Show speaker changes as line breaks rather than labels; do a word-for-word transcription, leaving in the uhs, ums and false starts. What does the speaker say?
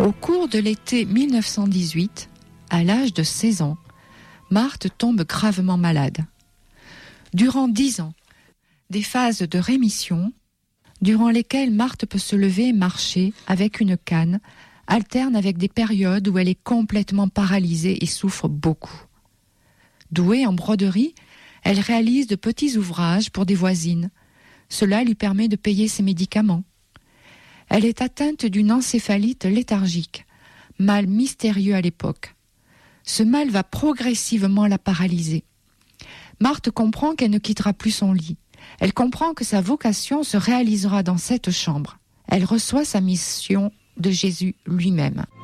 Au cours de l'été mille neuf cent dix-huit, à l'âge de seize ans, Marthe tombe gravement malade. Durant dix ans, des phases de rémission, durant lesquelles Marthe peut se lever et marcher avec une canne, alternent avec des périodes où elle est complètement paralysée et souffre beaucoup. Douée en broderie, elle réalise de petits ouvrages pour des voisines. Cela lui permet de payer ses médicaments. Elle est atteinte d'une encéphalite léthargique, mal mystérieux à l'époque. Ce mal va progressivement la paralyser. Marthe comprend qu'elle ne quittera plus son lit. Elle comprend que sa vocation se réalisera dans cette chambre. Elle reçoit sa mission de Jésus lui-même.